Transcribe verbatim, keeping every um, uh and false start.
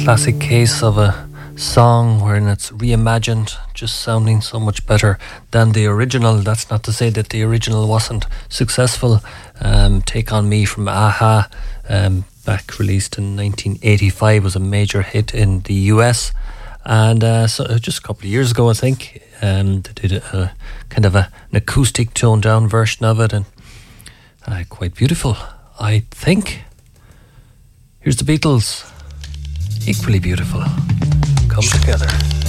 classic case of a song wherein it's reimagined, just sounding so much better than the original. That's not to say that the original wasn't successful. Um, Take On Me from a-ha, um, back released in nineteen eighty-five, was a major hit in the U S. And uh, so just a couple of years ago, I think, um, they did a, a kind of a, an acoustic toned down version of it, and uh, quite beautiful, I think. Here's the Beatles, equally beautiful. Come together.